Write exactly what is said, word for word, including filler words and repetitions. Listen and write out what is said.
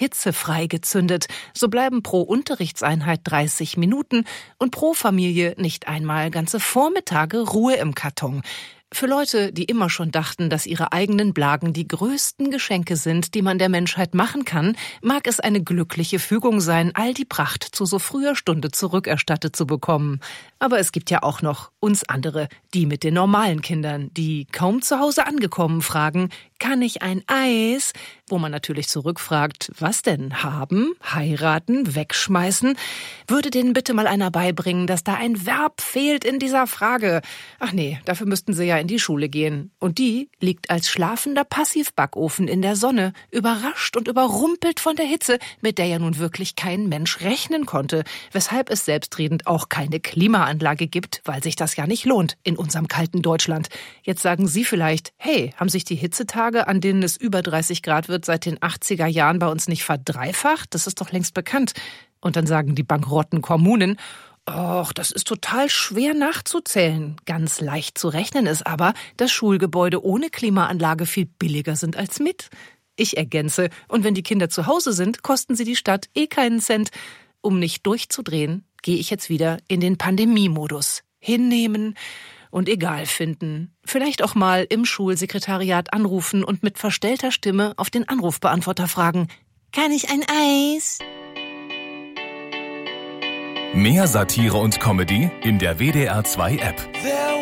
hitzefrei gezündet. So bleiben pro Unterrichtseinheit dreißig Minuten und pro Familie nicht einmal ganze Vormittage Ruhe im Karton. Für Leute, die immer schon dachten, dass ihre eigenen Blagen die größten Geschenke sind, die man der Menschheit machen kann, mag es eine glückliche Fügung sein, all die Pracht zu so früher Stunde zurückerstattet zu bekommen. Aber es gibt ja auch noch uns andere, die mit den normalen Kindern, die kaum zu Hause angekommen fragen, kann ich ein Eis? Wo man natürlich zurückfragt, was denn? Haben, heiraten, wegschmeißen? Würde denen bitte mal einer beibringen, dass da ein Verb fehlt in dieser Frage? Ach nee, dafür müssten sie ja in die Schule gehen. Und die liegt als schlafender Passivbackofen in der Sonne, überrascht und überrumpelt von der Hitze, mit der ja nun wirklich kein Mensch rechnen konnte, weshalb es selbstredend auch keine Klimaanlage gibt, weil sich das ja nicht lohnt in unserem kalten Deutschland. Jetzt sagen Sie vielleicht, hey, haben sich die Hitzetage, an denen es über dreißig Grad wird, seit den achtziger Jahren bei uns nicht verdreifacht? Das ist doch längst bekannt. Und dann sagen die bankrotten Kommunen, Och, das ist total schwer nachzuzählen. Ganz leicht zu rechnen ist aber, dass Schulgebäude ohne Klimaanlage viel billiger sind als mit. Ich ergänze, und wenn die Kinder zu Hause sind, kosten sie die Stadt eh keinen Cent. Um nicht durchzudrehen, gehe ich jetzt wieder in den Pandemie-Modus. Hinnehmen und egal finden. Vielleicht auch mal im Schulsekretariat anrufen und mit verstellter Stimme auf den Anrufbeantworter fragen, kann ich ein Eis? Mehr Satire und Comedy in der W D R zwei App.